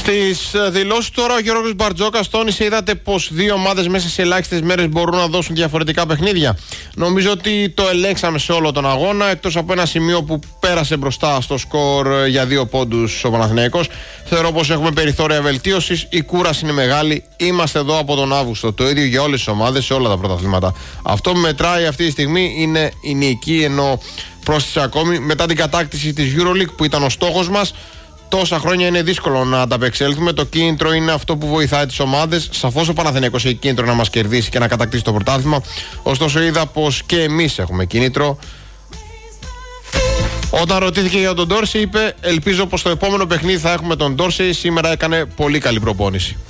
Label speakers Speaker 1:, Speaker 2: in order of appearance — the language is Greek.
Speaker 1: Στις δηλώσεις τώρα ο Γιώργος Μπαρτζόκας τόνισε, είδατε πως δύο ομάδες μέσα σε ελάχιστες μέρες μπορούν να δώσουν διαφορετικά παιχνίδια. Νομίζω ότι το ελέγξαμε σε όλο τον αγώνα, εκτός από ένα σημείο που πέρασε μπροστά στο σκορ για 2 πόντους ο Παναθηναϊκός. Θεωρώ πως έχουμε περιθώρια βελτίωσης, η κούραση είναι μεγάλη, είμαστε εδώ από τον Αύγουστο. Το ίδιο για όλες τις ομάδες, σε όλα τα πρωταθλήματα. Αυτό που μετράει αυτή τη στιγμή είναι η νίκη, ενώ πρόσθεσε ακόμη μετά την κατάκτηση της EuroLeague που ήταν ο στόχος μας. Τόσα χρόνια είναι δύσκολο να ανταπεξέλθουμε. Το κίνητρο είναι αυτό που βοηθάει τις ομάδες. Σαφώς ο Παναθηναϊκός έχει κίνητρο να μας κερδίσει και να κατακτήσει το πρωτάθλημα. Ωστόσο, είδα πως και εμείς έχουμε κίνητρο. Όταν ρωτήθηκε για τον Ντόρσεϊ, είπε: ελπίζω πως στο επόμενο παιχνίδι θα έχουμε τον Ντόρσεϊ. Σήμερα έκανε πολύ καλή προπόνηση.